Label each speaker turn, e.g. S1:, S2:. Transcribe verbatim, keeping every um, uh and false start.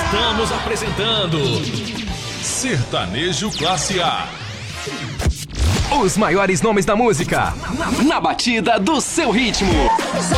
S1: Estamos apresentando Sertanejo Classe A.
S2: Os maiores nomes da música, na, na batida do seu ritmo.